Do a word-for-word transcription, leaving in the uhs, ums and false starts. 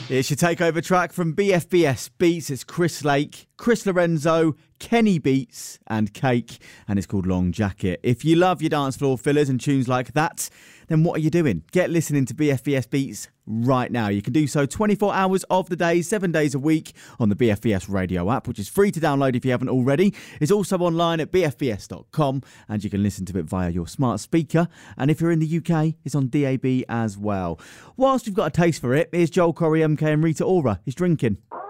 It's your takeover track from B F B S Beats. It's Chris Lake, Chris Lorenzo, Kenny Beats and Cake, and it's called Long Jacket. If you love your dance floor fillers and tunes like that, then what are you doing? Get listening to B F B S Beats right now. You can do so twenty-four hours of the day, seven days a week on the B F B S radio app, which is free to download if you haven't already. It's also online at b f b s dot com, and you can listen to it via your smart speaker. And if you're in the U K, it's on D A B as well. Whilst you've got a taste for it, here's Joel Corry, M K and Rita Ora. He's drinking.